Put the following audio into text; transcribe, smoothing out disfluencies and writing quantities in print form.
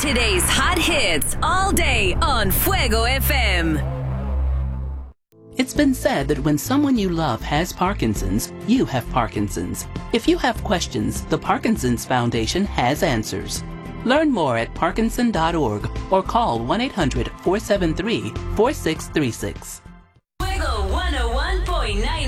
Today's hot hits all day on Fuego FM. It's been said that when someone you love has Parkinson's, you have Parkinson's. If you have questions, the Parkinson's Foundation has answers. Learn more at parkinson.org or call 1-800-473-4636. Fuego 101.9